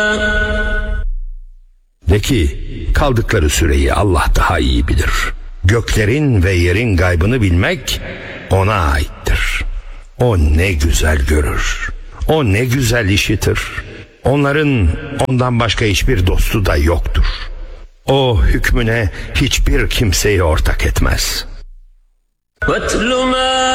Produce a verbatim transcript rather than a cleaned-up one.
De ki, kaldıkları süreyi Allah daha iyi bilir. Göklerin ve yerin gaybını bilmek ona aittir. O ne güzel görür, o ne güzel işitir. Onların ondan başka hiçbir dostu da yoktur. O hükmüne hiçbir kimseyi ortak etmez.